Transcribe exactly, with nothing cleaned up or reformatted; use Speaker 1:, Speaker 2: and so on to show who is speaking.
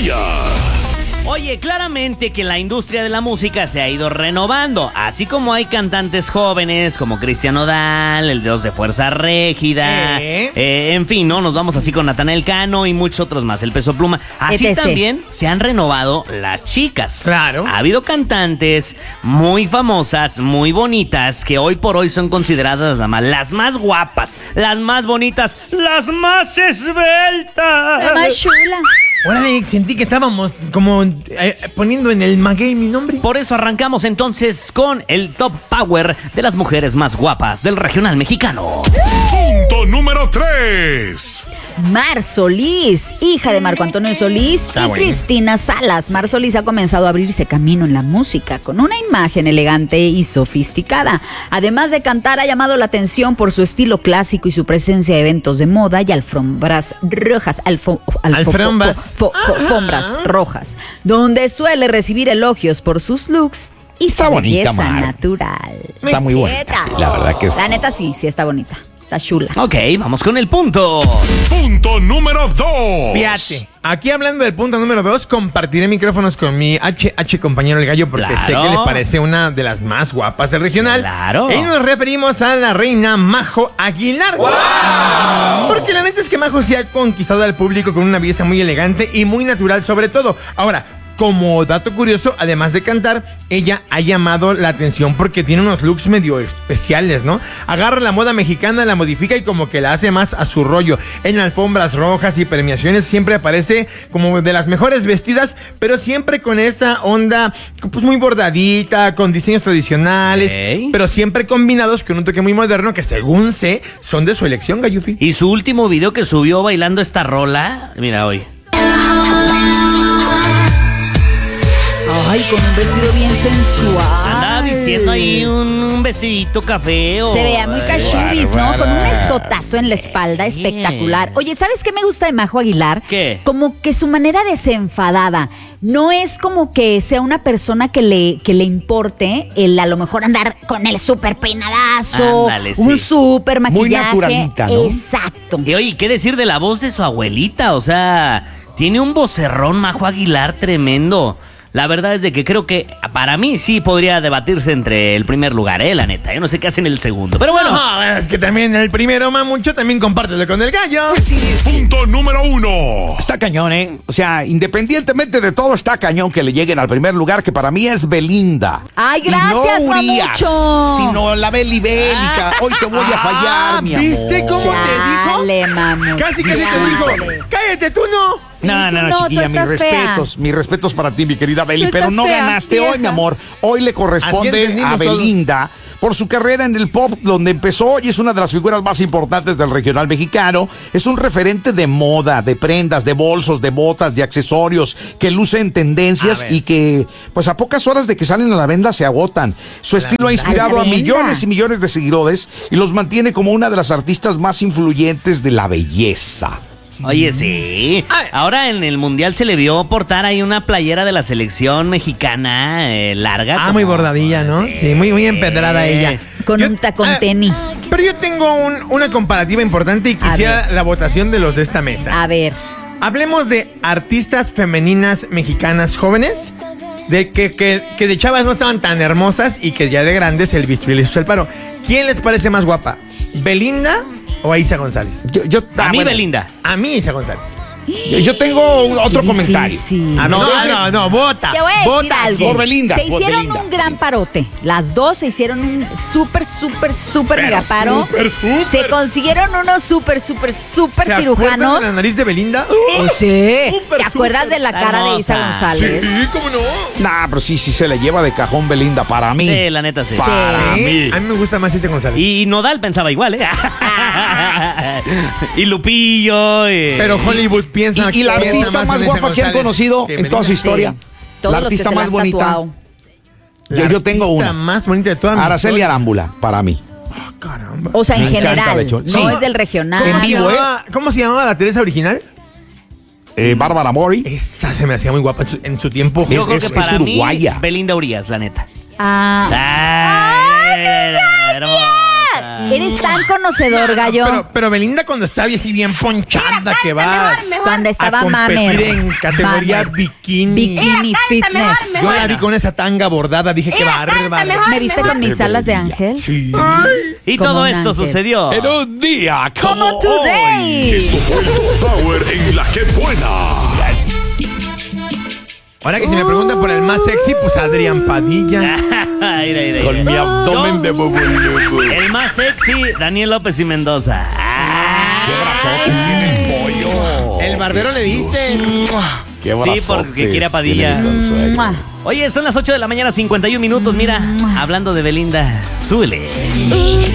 Speaker 1: día.
Speaker 2: Oye, claramente que la industria de la música se ha ido renovando, así como hay cantantes jóvenes como Cristian Nodal, el Dios de Fuerza Régida,
Speaker 3: ¿Eh?
Speaker 2: eh, en fin, ¿no? Nos vamos así con Natanael Cano y muchos otros más, el Peso Pluma. Así
Speaker 4: etcétera.
Speaker 2: también se han renovado las chicas.
Speaker 3: Claro.
Speaker 2: Ha habido cantantes muy famosas, muy bonitas, que hoy por hoy son consideradas las más, las más guapas, las más bonitas, las más esbeltas.
Speaker 4: La más chula.
Speaker 3: Órale, sentí que estábamos como eh, poniendo en el maguey mi nombre.
Speaker 2: Por eso arrancamos entonces con el Top Power de las mujeres más guapas del regional mexicano.
Speaker 1: Punto número tres.
Speaker 4: Mar Solís, hija de Marco Antonio Solís
Speaker 3: Está
Speaker 4: y
Speaker 3: bueno.
Speaker 4: Cristina Salas. Mar Solís ha comenzado a abrirse camino en la música con una imagen elegante y sofisticada. Además de cantar, ha llamado la atención por su estilo clásico y su presencia en eventos de moda y alfombras rojas. Alfo, alfo-
Speaker 3: Alfombras.
Speaker 4: fo- fo- fo- alfombras rojas, donde suele recibir elogios por sus looks y
Speaker 5: Está
Speaker 4: su
Speaker 5: bonita,
Speaker 4: belleza
Speaker 5: Mar.
Speaker 4: natural.
Speaker 5: Está muy bonita,
Speaker 4: Neta.
Speaker 5: sí, la verdad que sí.
Speaker 4: La neta sí, sí está bonita. Está chula.
Speaker 2: Ok, vamos con el punto.
Speaker 1: Punto número dos.
Speaker 3: Fíjate, aquí hablando del punto número dos, compartiré micrófonos con mi H H compañero el gallo porque
Speaker 2: Claro.
Speaker 3: sé que le parece una de las más guapas del regional.
Speaker 2: Claro.
Speaker 3: Y nos referimos a la reina Majo Aguilar. Porque la neta es que Majo se ha conquistado al público con una belleza muy elegante y muy natural sobre todo. Ahora, como dato curioso, además de cantar, ella ha llamado la atención porque tiene unos looks medio especiales, ¿no? Agarra la moda mexicana, la modifica y como que la hace más a su rollo. En alfombras rojas y premiaciones siempre aparece como de las mejores vestidas, pero siempre con esta onda pues muy bordadita, con diseños tradicionales,
Speaker 2: Ok.
Speaker 3: pero siempre combinados con un toque muy moderno que según sé son de su elección, Gayufi.
Speaker 2: Y su último video que subió bailando esta rola, mira hoy.
Speaker 4: Ay, con un vestido bien sensual.
Speaker 2: Andaba vistiendo ahí un, un vestidito café o...
Speaker 4: Se veía muy cachubis, ¿no?
Speaker 5: bárbara.
Speaker 4: Con un escotazo en la espalda espectacular. Oye, ¿sabes qué me gusta de Majo Aguilar?
Speaker 2: ¿Qué?
Speaker 4: Como que su manera desenfadada. No es como que sea una persona que le, que le importe el a lo mejor andar con el súper peinadazo,
Speaker 2: Ándale, sí.
Speaker 4: un súper maquillaje.
Speaker 5: Muy naturalita, ¿no?
Speaker 4: Exacto.
Speaker 2: Y oye, ¿qué decir de la voz de su abuelita? O sea, tiene un vocerrón Majo Aguilar tremendo. La verdad es de que creo que para mí sí podría debatirse entre el primer lugar, eh, la neta. Yo no sé qué hace en el segundo. Pero bueno,
Speaker 3: No, es que también el primero, mamucho, también compártelo con el gallo.
Speaker 1: Punto número uno.
Speaker 5: Está cañón, ¿eh? O sea, independientemente de todo, está cañón que le lleguen al primer lugar, que para mí es Belinda.
Speaker 4: Ay,
Speaker 5: Y
Speaker 4: gracias,
Speaker 5: no Urias,
Speaker 4: mamucho.
Speaker 5: sino la Beli Bélica. Hoy te voy a fallar,
Speaker 3: Ah,
Speaker 5: mi
Speaker 3: ¿viste
Speaker 5: amor.
Speaker 3: cómo te dijo?
Speaker 4: Chale, mamu.
Speaker 3: Casi, casi te
Speaker 4: Chale.
Speaker 3: dijo, cállate tú no.
Speaker 5: No, no, no,
Speaker 4: No, tú
Speaker 5: chiquilla, mis
Speaker 4: estás fea.
Speaker 5: respetos, mis respetos para ti, mi querida Beli,
Speaker 4: Tú
Speaker 5: pero
Speaker 4: estás
Speaker 5: no
Speaker 4: fea,
Speaker 5: ganaste
Speaker 4: vieja.
Speaker 5: hoy, mi amor. Hoy le
Speaker 3: Así
Speaker 5: corresponde
Speaker 3: entendimos
Speaker 5: a
Speaker 3: todos.
Speaker 5: Belinda por su carrera en el pop, donde empezó y es una de las figuras más importantes del regional mexicano. Es un referente de moda, de prendas, de bolsos, de botas, de accesorios, que luce en
Speaker 3: A
Speaker 5: tendencias
Speaker 3: ver.
Speaker 5: y que, pues a pocas horas de que salen a la venta, se agotan. Su estilo ha inspirado
Speaker 4: ¿A
Speaker 5: a
Speaker 4: la venta?
Speaker 5: millones y millones de seguidores y los mantiene como una de las artistas más influyentes de la belleza.
Speaker 2: oye, sí.
Speaker 3: Ay.
Speaker 2: Ahora en el Mundial se le vio portar ahí una playera de la selección mexicana eh, larga.
Speaker 3: Ah,
Speaker 2: como-
Speaker 3: muy bordadilla, ¿no? Sí, muy, muy empedrada ella.
Speaker 4: Con
Speaker 3: Yo-
Speaker 4: un tacón
Speaker 3: ah,
Speaker 4: tenis.
Speaker 3: Pero yo tengo un- una comparativa importante y
Speaker 4: A
Speaker 3: quisiera la votación de los de esta mesa.
Speaker 4: A ver.
Speaker 3: Hablemos de artistas femeninas mexicanas jóvenes, de que, que, que de chavas no estaban tan hermosas y que ya de grandes el bisturí les hizo el paro. ¿Quién les parece más guapa? ¿Belinda o Isa González?
Speaker 5: Yo, yo-
Speaker 2: A
Speaker 5: ah,
Speaker 2: mí
Speaker 5: bueno,
Speaker 2: Belinda.
Speaker 3: A mí Isa González.
Speaker 5: yo- yo tengo un- otro
Speaker 4: Qué
Speaker 5: comentario.
Speaker 4: difícil.
Speaker 3: A mí,
Speaker 5: No,
Speaker 3: no,
Speaker 5: yo-
Speaker 3: no, no, vota.
Speaker 4: Te voy a decir
Speaker 3: vota.
Speaker 4: algo.
Speaker 5: por Belinda,
Speaker 4: Se
Speaker 5: por
Speaker 4: hicieron
Speaker 5: Belinda.
Speaker 4: un gran parote. Las dos se hicieron un súper, súper, súper
Speaker 3: Pero
Speaker 4: mega paro.
Speaker 3: súper, súper.
Speaker 4: Se consiguieron unos súper, súper, súper
Speaker 3: ¿Se
Speaker 4: cirujanos.
Speaker 3: acuerdan de la nariz de Belinda?
Speaker 4: Pues sí.
Speaker 3: Súper,
Speaker 4: ¿Te acuerdas
Speaker 3: súper
Speaker 4: de la cara de Isa
Speaker 2: hermosa.
Speaker 4: González?
Speaker 3: Sí, cómo no.
Speaker 5: Nah, pero sí, sí se le lleva de cajón Belinda para mí.
Speaker 2: Sí, la neta sí.
Speaker 5: Para
Speaker 3: Sí,
Speaker 5: mí.
Speaker 3: a mí me gusta más Isa González.
Speaker 2: Y Nodal pensaba igual, ¿eh? y Lupillo. y-
Speaker 3: Pero Hollywood piensa
Speaker 5: Y, y la
Speaker 3: piensa
Speaker 5: artista más
Speaker 3: en Isa
Speaker 5: guapa que han
Speaker 3: González
Speaker 5: conocido
Speaker 3: que
Speaker 5: en toda su
Speaker 3: Belinda.
Speaker 5: historia.
Speaker 4: Todos
Speaker 5: La
Speaker 4: los que
Speaker 5: artista
Speaker 4: se la
Speaker 5: más
Speaker 4: han
Speaker 5: bonita.
Speaker 4: tatuado.
Speaker 3: La
Speaker 5: Yo, yo tengo
Speaker 3: artista
Speaker 5: una.
Speaker 3: más bonita de toda mi
Speaker 5: Araceli
Speaker 3: historia.
Speaker 5: Arámbula, para mí.
Speaker 3: Ah, caramba.
Speaker 4: O sea, en
Speaker 5: Me encanta
Speaker 4: general.
Speaker 5: de hecho.
Speaker 4: No
Speaker 5: Sí.
Speaker 4: es del regional.
Speaker 5: En
Speaker 3: ¿Cómo se
Speaker 5: vivo, ¿eh?
Speaker 3: llamaba- ¿Cómo se llamaba la Teresa original?
Speaker 5: Eh, Bárbara Mori.
Speaker 3: Esa se me hacía muy guapa en su, en su tiempo.
Speaker 2: Yo
Speaker 5: Es-
Speaker 2: creo
Speaker 5: es-
Speaker 2: que para
Speaker 5: es
Speaker 2: mí,
Speaker 5: uruguaya.
Speaker 2: Belinda Urias, la neta.
Speaker 4: Ah.
Speaker 2: Ay, hermosa.
Speaker 4: Eres tan conocedor, gallo.
Speaker 3: Pero, pero Belinda cuando está así bien ponchada que va
Speaker 4: Cuando estaba
Speaker 3: a competir
Speaker 4: mamer.
Speaker 3: en categoría
Speaker 4: Mamer.
Speaker 3: bikini.
Speaker 4: Bikini fitness.
Speaker 3: Yo la vi con esa tanga bordada, dije que bárbaro.
Speaker 4: ¿Me viste con mis alas de ángel?
Speaker 3: Sí.
Speaker 2: Y
Speaker 4: Como
Speaker 2: todo
Speaker 4: un
Speaker 2: esto
Speaker 4: ángel.
Speaker 2: sucedió.
Speaker 5: En un día
Speaker 4: Como
Speaker 5: como
Speaker 4: today.
Speaker 1: Esto fue el Top Power en La Que Buena.
Speaker 3: Ahora que si me preguntan por el más sexy, pues Adrián Padilla.
Speaker 2: Mira, mira,
Speaker 5: Con
Speaker 2: mira.
Speaker 5: mi abdomen de bubulubu.
Speaker 2: El más sexy, Daniel López y Mendoza. Ah,
Speaker 5: ¡Qué brazotes tiene el pollo!
Speaker 3: El barbero le dice.
Speaker 5: ¡Qué
Speaker 2: Sí,
Speaker 5: brazotes
Speaker 2: porque quiere a Padilla.
Speaker 5: tiene mi consuelo!
Speaker 4: Mua.
Speaker 2: Oye, son las ocho de la mañana, cincuenta y un minutos. Mira, hablando de Belinda, súbele.